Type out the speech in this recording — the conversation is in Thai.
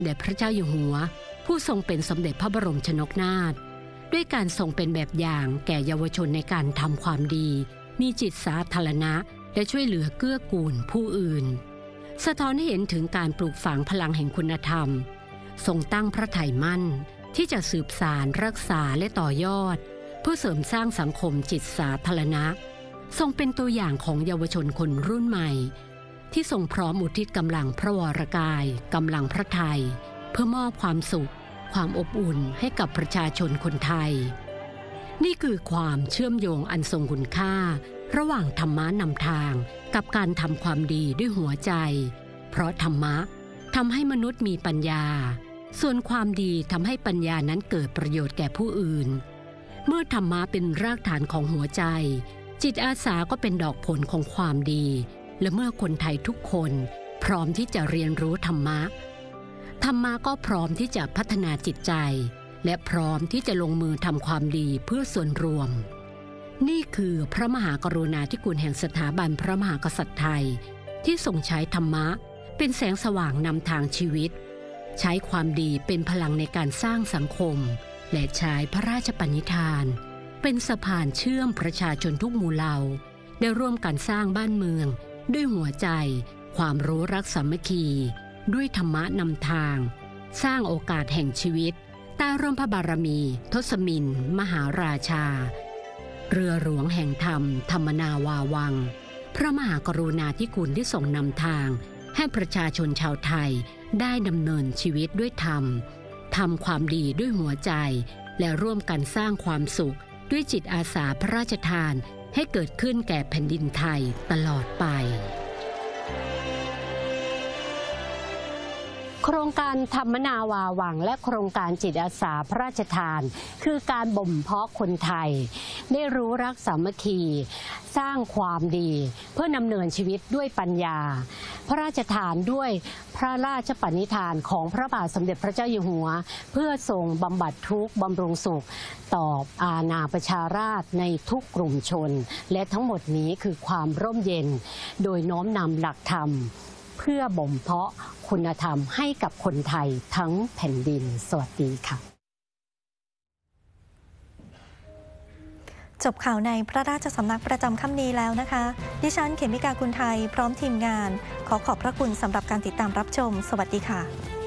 แด่พระเจ้าอยู่หัวผู้ทรงเป็นสมเด็จพระบรมชนกนาถด้วยการทรงเป็นแบบอย่างแก่เยาวชนในการทำความดีมีจิตสาธารณะและช่วยเหลือเกื้อกูลผู้อื่นสะท้อนให้เห็นถึงการปลูกฝังพลังแห่งคุณธรรมทรงตั้งพระทัยมั่นที่จะสืบสานรักษาและต่อยอดเพื่อเสริมสร้างสังคมจิตสาธารณะทรงเป็นตัวอย่างของเยาวชนคนรุ่นใหม่ที่ทรงพร้อมอุทิศกำลังพระวรกายกำลังพระทัยเพื่อมอบความสุขความอบอุ่นให้กับประชาชนคนไทยนี่คือความเชื่อมโยงอันทรงคุณค่าระหว่างธรรมะนำทางกับการทำความดีด้วยหัวใจเพราะธรรมะทำให้มนุษย์มีปัญญาส่วนความดีทำให้ปัญญานั้นเกิดประโยชน์แก่ผู้อื่นเมื่อธรรมะเป็นรากฐานของหัวใจจิตอาสาก็เป็นดอกผลของความดีและเมื่อคนไทยทุกคนพร้อมที่จะเรียนรู้ธรรมะก็พร้อมที่จะพัฒนาจิตใจและพร้อมที่จะลงมือทำความดีเพื่อส่วนรวมนี่คือพระมหากรุณาธิคุณแห่งสถาบันพระมหากษัตริย์ไทยที่ทรงใช้ธรรมะเป็นแสงสว่างนำทางชีวิตใช้ความดีเป็นพลังในการสร้างสังคมและใช้พระราชปณิธานเป็นสะพานเชื่อมประชาชนทุกหมู่เหล่าได้ร่วมกันสร้างบ้านเมืองด้วยหัวใจความรู้รักสามัคคีด้วยธรรมะนำทางสร้างโอกาสแห่งชีวิตใต้ร่มพระบารมีทศมินมหาราชาเรือหลวงแห่งธรรมธรรมนาวาวังพระมหากรุณาธิคุณที่ทรงนำทางให้ประชาชนชาวไทยได้ดำเนินชีวิตด้วยธรรมทำความดีด้วยหัวใจและร่วมกันสร้างความสุขด้วยจิตอาสาพระราชทานให้เกิดขึ้นแก่แผ่นดินไทยตลอดไปโครงการธรรมนาวาวังและโครงการจิตอาสาพระราชทานคือการบ่มเพาะคนไทยได้รู้รักสามัคคีสร้างความดีเพื่อนำเนินชีวิตด้วยปัญญาพระราชทานด้วยพระราชปณิธานของพระบาทสมเด็จพระเจ้าอยู่หัวเพื่อทรงบำบัดทุกข์บำรุงสุขต่ออาณาประชาราษฎร์ในทุกกลุ่มชนและทั้งหมดนี้คือความร่มเย็นโดยน้อมนำหลักธรรมเพื่อบ่มเพาะคุณธรรมให้กับคนไทยทั้งแผ่นดินสวัสดีค่ะจบข่าวในพระราชสำนักประจำค่ำนี้แล้วนะคะดิฉันเขมิกากุลไทยพร้อมทีมงานขอขอบพระคุณสำหรับการติดตามรับชมสวัสดีค่ะ